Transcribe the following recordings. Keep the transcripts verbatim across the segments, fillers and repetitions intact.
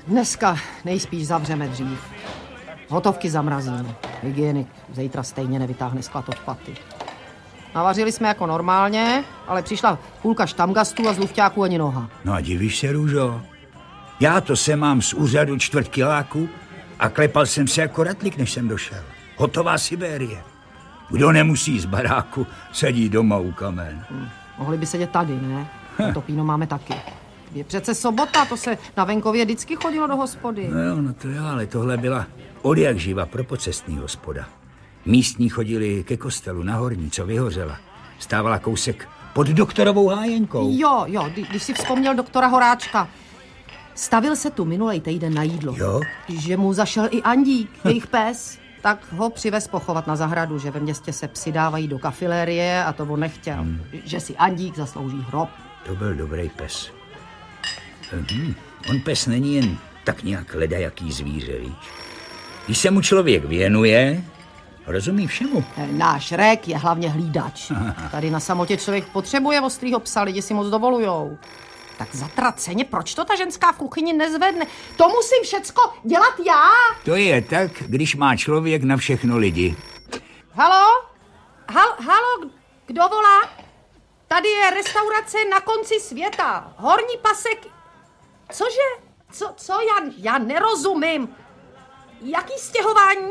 Dneska nejspíš zavřeme dřív. Hotovky zamrazíme. Hygienik zítra stejně nevytáhne sklad od paty. Navařili jsme jako normálně, ale přišla půlka štamgastů a z lufťáků ani noha. No a divíš se, Růžo? Já to se mám z úřadu čtvrt kiláku a klepal jsem se jako ratlik, než jsem došel. Hotová Sibérie. Kdo nemusí z baráku, sedí doma u kamen. Hm. Mohli by sedět tady, ne? To píno máme taky. Je přece sobota, to se na venkově vždycky chodilo do hospody. No jo, no to jo, ale tohle byla odjak živa propocestní hospoda. Místní chodili ke kostelu na Horní, co vyhořela. Stávala kousek pod doktorovou hájenkou. Jo, jo, když si vzpomněl doktora Horáčka. Stavil se tu minulej týden na jídlo. Jo? Že mu zašel i Andík, jejich pes. Tak ho přivez pochovat na zahradu, že ve městě se psi dávají do kafilérie a to on nechtěl. Hmm. Že si Andík zaslouží hrob. To byl dobrý pes. Hmm. On pes není jen tak nějak ledajaký zvíře, víš. Když se mu člověk věnuje, rozumí všemu. Náš Rek je hlavně hlídač. Tady na samotě člověk potřebuje ostrýho psa, lidi si moc dovolujou. Tak zatraceně, proč to ta ženská v kuchyni nezvedne? To musím všecko dělat já. To je tak, když má člověk na všechno lidi. Halo? Hal, halo, kdo volá? Tady je restaurace Na konci světa. Horní pasek. Cože? Co, co? Já, já nerozumím. Jaký stěhování?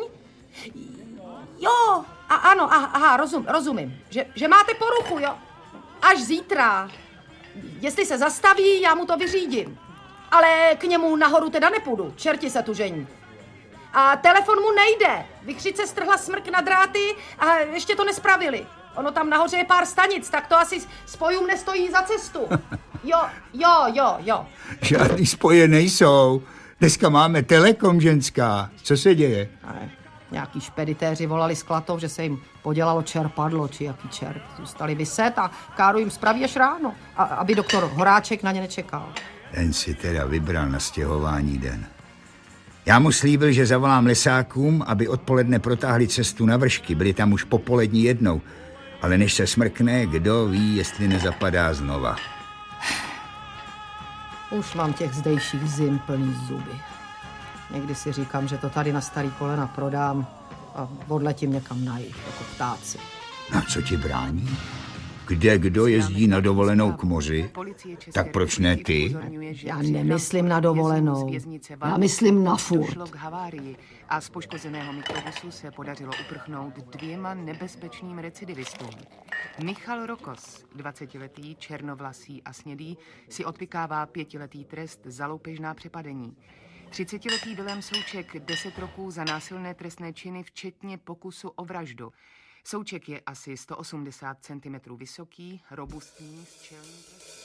Jo, a ano, aha, aha rozum, rozumím. Že, že máte poruchu, jo? Až zítra. Jestli se zastaví, já mu to vyřídím. Ale k němu nahoru teda nepůjdu, čerti se tu žení. A telefon mu nejde. Vykřice strhla smrk na dráty a ještě to nespravili. Ono tam nahoře je pár stanic, tak to asi spojům nestojí za cestu. Jo, jo, jo, jo. Žádný spoje nejsou. Dneska máme Telekom, ženská. Co se děje? Ale nějaký špeditéři volali z Klatov, že se jim podělalo čerpadlo, či jaký čert. Zůstali vyset a Káru jim spraví až ráno, a, aby doktor Horáček na ně nečekal. Ten si teda vybral na stěhování den. Já mu slíbil, že zavolám lesákům, aby odpoledne protáhli cestu na Vršky. Byli tam už popolední jednou. Ale než se smrkne, kdo ví, jestli nezapadá znova. Už mám těch zdejších zim plný zuby. Někdy si říkám, že to tady na starý kolena prodám a odletím někam na jih, jako ptáci. A co ti brání? Kde kdo jezdí na dovolenou k moři, tak proč ne ty? Já nemyslím na dovolenou, já myslím na furt. A z poškozeného mikrobusu se podařilo uprchnout dvěma nebezpečným recidivistům. Michal Rokos, dvacetiletý, černovlasý a snědý, si odpykává pětiletý trest za loupežná přepadení. třicetiletý Vilém Souček deset roků za násilné trestné činy, včetně pokusu o vraždu. Souček je asi sto osmdesát centimetrů vysoký, robustní, s čelním...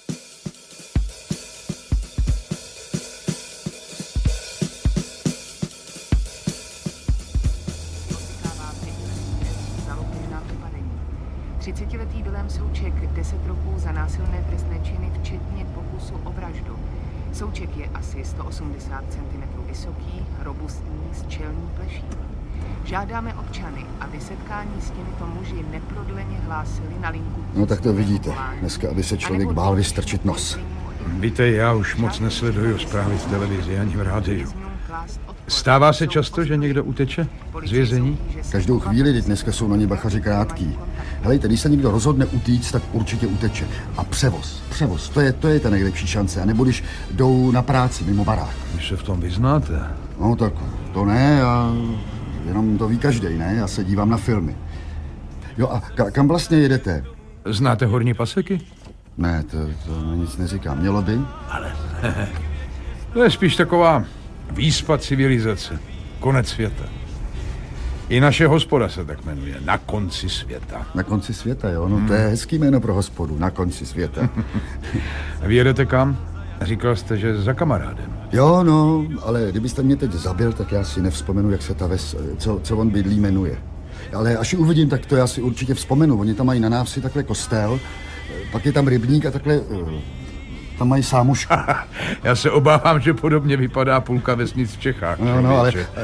třicetiletý Vilém Souček deset roků za násilné trestné činy, včetně pokusu o vraždu. Souček je asi sto osmdesát centimetrů vysoký, robustní, s čelní pleší. Žádáme občany, aby setkání s těmito muži neprodleně hlásili na linku... No tak to vidíte. Dneska, aby se člověk bál vystrčit nos. Víte, já už moc nesleduju zprávy z televizi ani v rádiu. Stává se často, že někdo uteče z vězení? Každou chvíli, teď dneska jsou na ně bachaři krátký. Helejte, když se někdo rozhodne utíct, tak určitě uteče. A převoz, převoz, to je, to je ta nejlepší šance. A nebo když jdou na práci mimo barák. Když se v tom vyznáte. No tak to ne, a jenom to ví každej, ne? Já se dívám na filmy. Jo, a ka- kam vlastně jedete? Znáte Horní Paseky? Ne, to, to nic neříkám. Mělo by? Ale to je spíš taková výspa civilizace. Konec světa. I naše hospoda se tak jmenuje. Na konci světa. Na konci světa, jo? No hmm. To je hezký jméno pro hospodu. Na konci světa. A vy jedete kam? Říkal jste, že za kamarádem. Jo, no, ale kdybyste mě teď zabil, tak já si nevzpomenu, jak se ta ves, co, co on bydlí, jmenuje. Ale až ji uvidím, tak to já si určitě vzpomenu. Oni tam mají na návsi takhle kostel, pak je tam rybník a takhle... Tam mají sámošku. Já se obávám, že podobně vypadá půlka vesnic v Čechách. No, no, ale